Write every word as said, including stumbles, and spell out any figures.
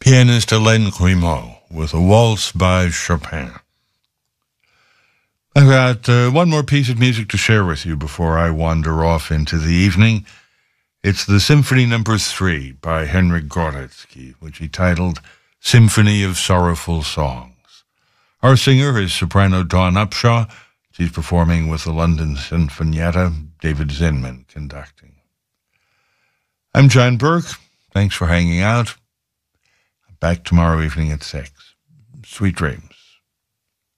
pianist Hélène Grimaud with a waltz by Chopin. I've got uh, one more piece of music to share with you before I wander off into the evening. It's the Symphony Number Three by Henryk Górecki, which he titled Symphony of Sorrowful Songs. Our singer is soprano Dawn Upshaw. She's performing with the London Sinfonietta, David Zinman conducting. I'm John Burke. Thanks for hanging out. Back tomorrow evening at six. Sweet dreams.